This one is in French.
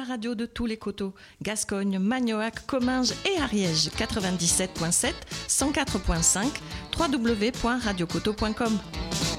radio de tous les coteaux. Gascogne, Magnoac, Comminges et Ariège. 97.7, 104.5, www.radiocoteau.com.